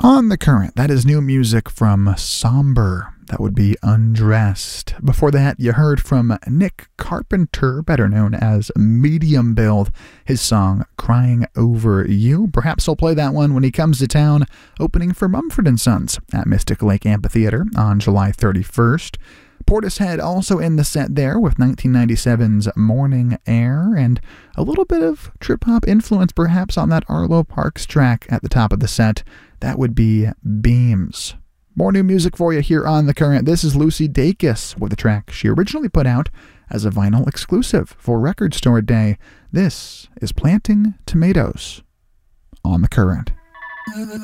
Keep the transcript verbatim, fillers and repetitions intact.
On the Current, that is new music from Somber. That would be Undressed. Before that, you heard from Nick Carpenter, better known as Medium Build, his song Crying Over You. Perhaps he'll play that one when he comes to town, opening for Mumford and Sons at Mystic Lake Amphitheater on July thirty-first. Portishead also in the set there with nineteen ninety-seven's Morning Air, and a little bit of trip-hop influence perhaps on that Arlo Parks track at the top of the set. That would be Beams. More new music for you here on The Current. This is Lucy Dacus with a track she originally put out as a vinyl exclusive for Record Store Day. This is Planting Tomatoes on The Current.